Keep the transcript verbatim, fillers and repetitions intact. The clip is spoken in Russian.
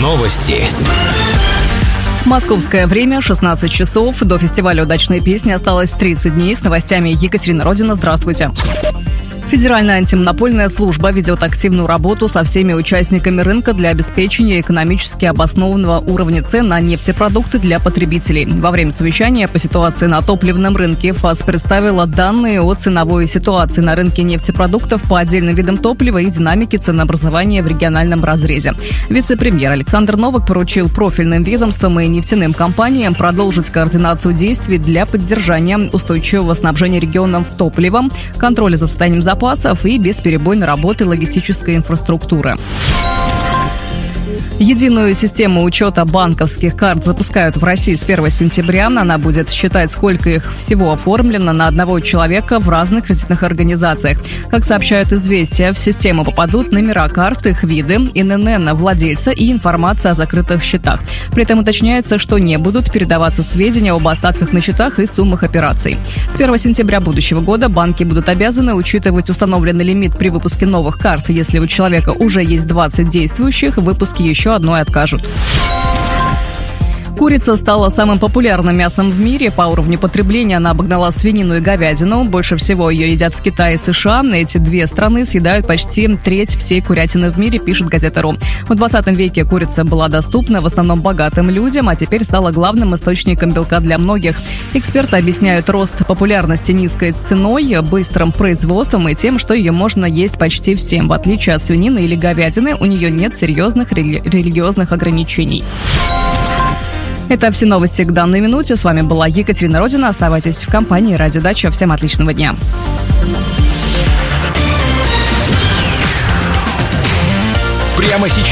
Новости. Московское время, шестнадцать часов. До фестиваля «Удачные песни» осталось тридцать дней. С новостями Екатерина Родина. Здравствуйте. Федеральная антимонопольная служба ведет активную работу со всеми участниками рынка для обеспечения экономически обоснованного уровня цен на нефтепродукты для потребителей. Во время совещания по ситуации на топливном рынке ФАС представила данные о ценовой ситуации на рынке нефтепродуктов по отдельным видам топлива и динамике ценообразования в региональном разрезе. Вице-премьер Александр Новак поручил профильным ведомствам и нефтяным компаниям продолжить координацию действий для поддержания устойчивого снабжения регионов топливом, контроля за состоянием запасов и бесперебойной работы логистической инфраструктуры. Единую систему учета банковских карт запускают в России с первого сентября. Она будет считать, сколько их всего оформлено на одного человека в разных кредитных организациях. Как сообщают «Известия», в систему попадут номера карт, их виды, эн эн эн владельца и информация о закрытых счетах. При этом уточняется, что не будут передаваться сведения об остатках на счетах и суммах операций. С первого сентября будущего года банки будут обязаны учитывать установленный лимит при выпуске новых карт. Если у человека уже есть двадцать действующих, в выпуске еще одной откажут. Курица стала самым популярным мясом в мире. По уровню потребления она обогнала свинину и говядину. Больше всего ее едят в Китае и США. Эти две страны съедают почти треть всей курятины в мире, пишет газета.ру. В двадцатом веке курица была доступна в основном богатым людям, а теперь стала главным источником белка для многих. Эксперты объясняют рост популярности низкой ценой, быстрым производством и тем, что ее можно есть почти всем. В отличие от свинины или говядины, у нее нет серьезных рели- религиозных ограничений. Это все новости к данной минуте. С вами была Екатерина Родина. Оставайтесь в компании «Радио Дача». Всем отличного дня. Прямо сейчас